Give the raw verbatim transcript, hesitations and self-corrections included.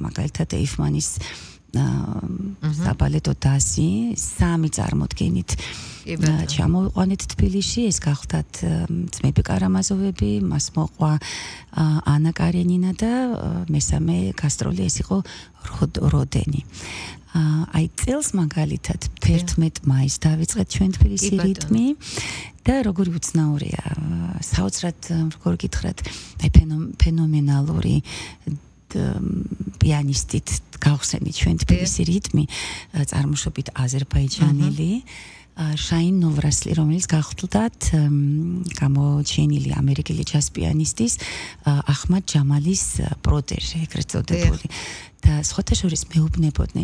მაგალითად ეიფმანის საბალეტო დასი სამი წარმოდგენით ჩამოვიყვანეთ თბილისში, ეს გახლდათ ძმები კარამაზოვები, მას მოყვა ანა კარენინა და მესამე გასტროლი ეს იყო როდენი. აი წელს მაგალითად თერთმეტ მაისს დავიწყეთ ჩვენ თბილისი რიტმი და როგორი უცნაურია, საოცრად როგორ გითხრათ, აი ფენომენალური პიანისტით გავხსენით ჩვენ თბილისი რიტმი, წარმოშობით აზერბაიჯანელი შაინ ნოვრასლი, რომელიც გახლდათ გამოჩენილი ამერიკელი ჯაზ პიანისტის ახმად ჯამალის პროტეჟე, ეგრეთ წოდებული. და სხვათა შორის მეუბნებოდნენ